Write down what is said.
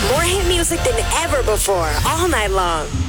More hit music than ever before, all night long.